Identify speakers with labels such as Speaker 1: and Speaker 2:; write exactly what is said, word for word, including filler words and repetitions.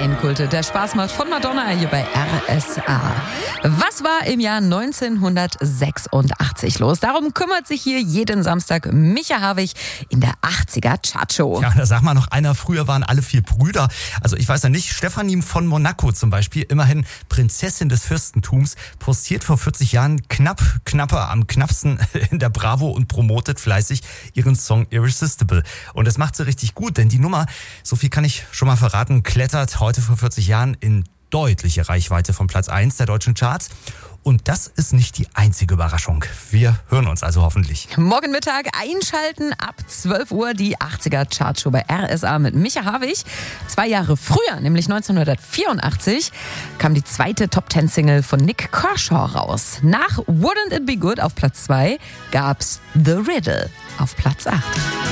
Speaker 1: Reinkulte, der Spaß macht von Madonna hier bei R S A. Was war im Jahr neunzehnhundertsechsundachtzig los? Darum kümmert sich hier jeden Samstag Micha Harwig in der achtziger Chartshow.
Speaker 2: Ja, da sag mal noch einer, früher waren alle vier Brüder. Also ich weiß ja nicht, Stefanie von Monaco zum Beispiel, immerhin Prinzessin des Fürstentums, postiert vor vierzig Jahren knapp, knapper, am knappsten in der Bravo und promotet fleißig ihren Song Irresistible. Und das macht sie richtig gut, denn die Nummer, so viel kann ich schon mal verraten, klettert heute vor vierzig Jahren in deutliche Reichweite von Platz eins der deutschen Charts. Und das ist nicht die einzige Überraschung. Wir hören uns also hoffentlich.
Speaker 1: Morgen Mittag einschalten ab zwölf Uhr die achtziger Chartshow bei R S A mit Micha Harwig. Zwei Jahre früher, nämlich neunzehnhundertvierundachtzig, kam die zweite Top-Ten-Single von Nick Kershaw raus. Nach Wouldn't It Be Good auf Platz zwei gab's The Riddle auf Platz acht.